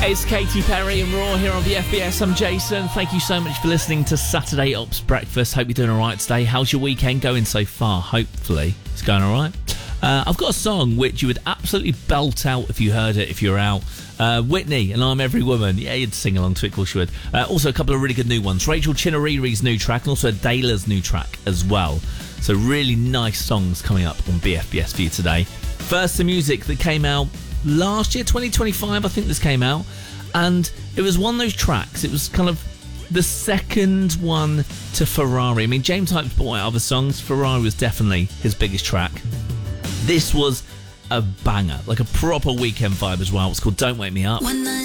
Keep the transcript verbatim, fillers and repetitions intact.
It's Katy Perry and Raw here on the F B S. I'm Jason. Thank you so much for listening to Saturday Ops Breakfast. Hope you're doing all right today. How's your weekend going so far? Hopefully it's going all right. Uh, I've got a song which you would absolutely belt out if you heard it, if you're out. Uh, Whitney and I'm Every Woman. Yeah, you'd sing along to it, of course you would. Uh, also a couple of really good new ones. Rachel Chinariri's new track and also Dayla's new track as well. So really nice songs coming up on B F B S for you today. First, the music that came out last year, twenty twenty-five, I think this came out. And it was one of those tracks. It was kind of the second one to Ferrari. I mean, James Hype's put out other songs. Ferrari was definitely his biggest track. This was a banger, like a proper weekend vibe as well. It's called Don't Wake Me Up. When the